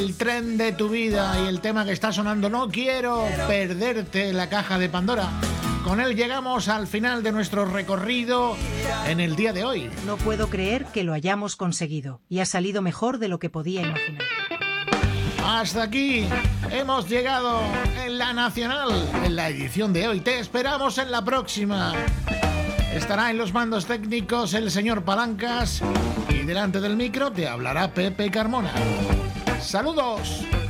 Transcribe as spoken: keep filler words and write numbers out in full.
El tren de tu vida y el tema que está sonando, No quiero perderte, la caja de Pandora. Con él llegamos al final de nuestro recorrido en el día de hoy. No puedo creer que lo hayamos conseguido y ha salido mejor de lo que podía imaginar. Hasta aquí hemos llegado en La Nacional, en la edición de hoy. Te esperamos en la próxima. Estará en los mandos técnicos el señor Palancas y delante del micro te hablará Pepe Carmona. ¡Saludos!